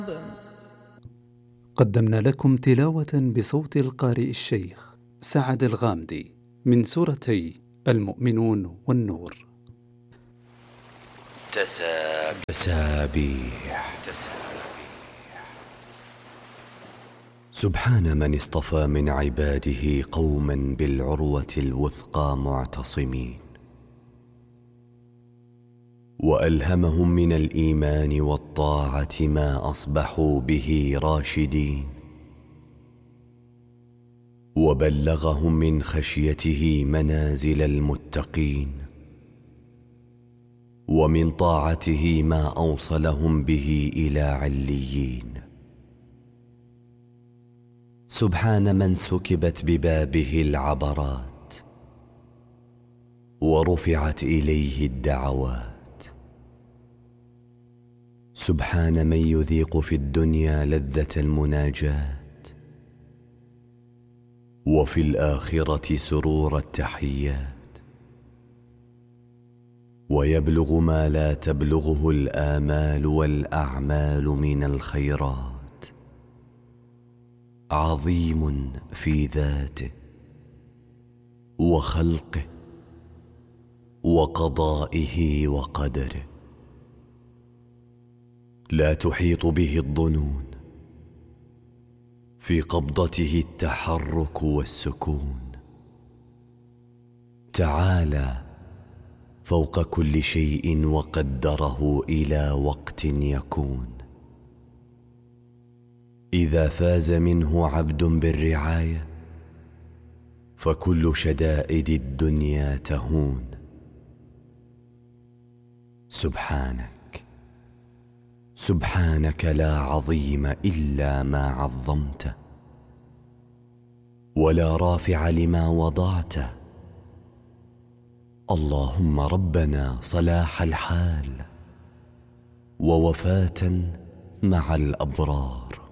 قدمنا لكم تلاوة بصوت القارئ الشيخ سعد الغامدي من سورتي المؤمنون والنور. تسابيح. سبحان من اصطفى من عباده قوما بالعروة الوثقى معتصمين، وألهمهم من الإيمان والطاعة ما أصبحوا به راشدين، وبلغهم من خشيته منازل المتقين، ومن طاعته ما أوصلهم به إلى عليين. سبحان من سكبت ببابه العبرات ورفعت إليه الدعوات. سبحان من يذيق في الدنيا لذة المناجاة، وفي الآخرة سرور التحيات، ويبلغ ما لا تبلغه الآمال والأعمال من الخيرات. عظيم في ذاته وخلقه وقضائه وقدره، لا تحيط به الظنون، في قبضته التحرك والسكون. تعالى فوق كل شيء وقدره إلى وقت يكون. إذا فاز منه عبد بالرعاية فكل شدائد الدنيا تهون. سبحانك، سبحانك لا عظيم إلا ما عظمته، ولا رافع لما وضعته. اللهم ربنا صلاح الحال ووفاة مع الأبرار.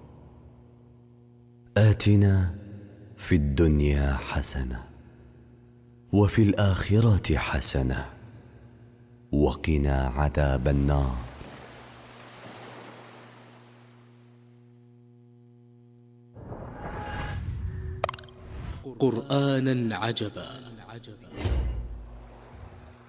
آتنا في الدنيا حسنة وفي الآخرة حسنة وقنا عذاب النار. قرآنا عجبا